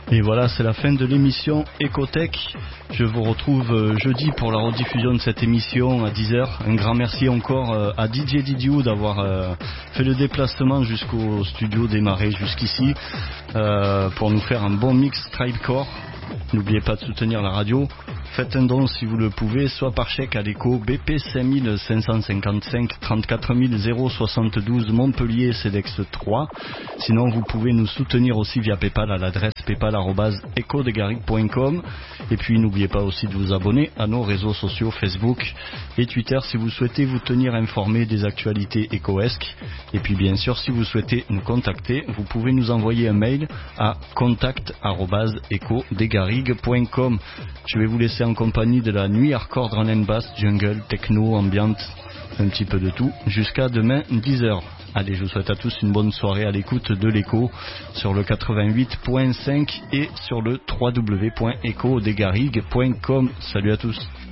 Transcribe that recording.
Et voilà, c'est la fin de l'émission Ecotech. Je vous retrouve jeudi pour la rediffusion de cette émission à 10h. Un grand merci encore à DJ Didiou d'avoir fait le déplacement jusqu'au studio démarré jusqu'ici pour nous faire un bon mix Tribecore. N'oubliez pas de soutenir la radio. Faites un don si vous le pouvez, soit par chèque à l'écho BP 5555 34 072 Montpellier CEDEX 3. Sinon vous pouvez nous soutenir aussi via Paypal à l'adresse paypal@ecodegarigue.com. Et puis n'oubliez pas aussi de vous abonner à nos réseaux sociaux Facebook et Twitter si vous souhaitez vous tenir informé des actualités écoesques. Et puis bien sûr si vous souhaitez nous contacter, vous pouvez nous envoyer un mail à contact@ecodegarigue.com. Je vais vous laisser en compagnie de la nuit hardcore, drum and bass, jungle, techno, ambiante, un petit peu de tout, jusqu'à demain 10h. Allez, je vous souhaite à tous une bonne soirée à l'écoute de l'écho sur le 88.5 et sur le www.ecodegarigue.com. Salut à tous.